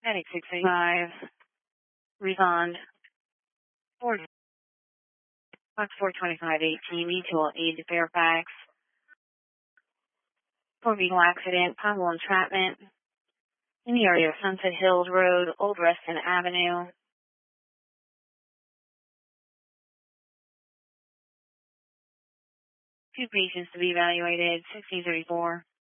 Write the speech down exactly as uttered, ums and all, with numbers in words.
Medic six eighty-five. Respond. Four. Fox four twenty-five eighteen. Mutual aid to Fairfax. For vehicle accident, possible entrapment. In the area of Sunset Hills Road, Old Reston Avenue. Two patients to be evaluated. sixteen thirty-four.